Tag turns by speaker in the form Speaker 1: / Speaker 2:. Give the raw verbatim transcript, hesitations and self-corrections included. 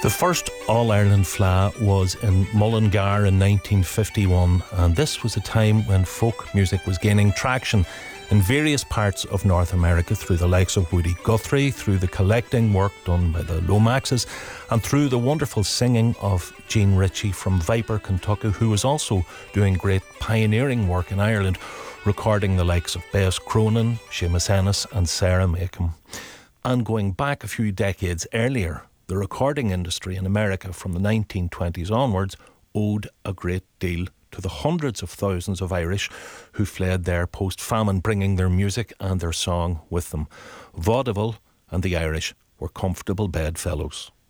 Speaker 1: The first All-Ireland Fleadh was in Mullingar in nineteen fifty-one, and this was a time when folk music was gaining traction in various parts of North America through the likes of Woody Guthrie, through the collecting work done by the Lomaxes, and through the wonderful singing of Gene Ritchie from Viper, Kentucky, who was also doing great pioneering work in Ireland, recording the likes of Bess Cronin, Seamus Ennis and Sarah Macomb. And going back a few decades earlier, the recording industry in America from the nineteen twenties onwards owed a great deal to the hundreds of thousands of Irish who fled there post-famine, bringing their music and their song with them. Vaudeville and the Irish were comfortable bedfellows.